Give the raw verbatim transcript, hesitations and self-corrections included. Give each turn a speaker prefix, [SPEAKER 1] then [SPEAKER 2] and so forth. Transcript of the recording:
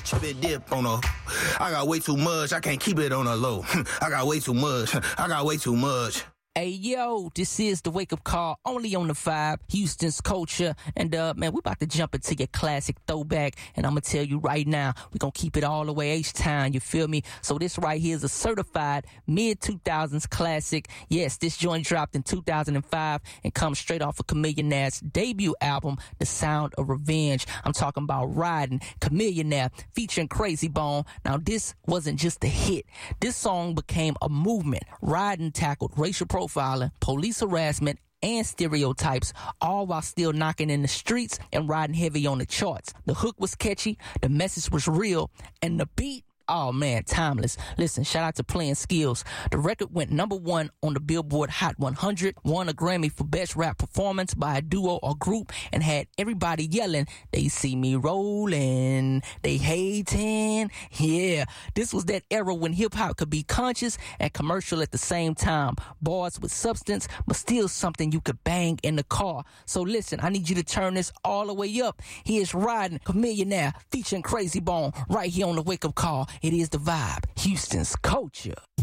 [SPEAKER 1] Chip it dip on her. I got way too much, I can't keep it on the low. I got way too much, I got way too much.
[SPEAKER 2] Hey, yo, this is the Wake Up Call, only on the Vibe, Houston's culture. And, uh, man, we're about to jump into your classic throwback. And I'm going to tell you right now, we're going to keep it all the way H-Town, you feel me? So this right here is a certified mid two thousands classic. Yes, this joint dropped in two thousand five and comes straight off of Chamillionaire's debut album, The Sound of Revenge. I'm talking about Riding, Chamillionaire, featuring Crazy Bone. Now, this wasn't just a hit. This song became a movement. Riding tackled racial profiling, police harassment, and stereotypes, all while still knocking in the streets and riding heavy on the charts. The hook was catchy, the message was real, and the beat, oh man, timeless. Listen, shout out to Playing Skills. The record went number one on the Billboard Hot one hundred, won a Grammy for Best Rap Performance by a duo or group, and had everybody yelling, they see me rolling, they hating. Yeah, this was that era when hip-hop could be conscious and commercial at the same time. Bars with substance, but still something you could bang in the car. So listen, I need you to turn this all the way up. Here's Riding, Chamillionaire, featuring Crazy Bone, right here on the Wake Up Call. It is the Vibe, Houston's culture.